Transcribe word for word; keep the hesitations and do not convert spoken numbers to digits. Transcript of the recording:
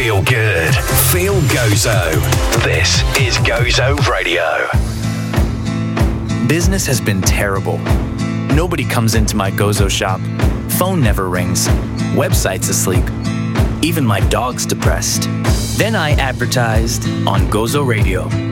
Feel good. Feel Gozo. This is Gozo Radio. Business has been terrible. Nobody comes into my Gozo shop. Phone never rings. Website's asleep. Even my dog's depressed. Then I advertised on Gozo Radio.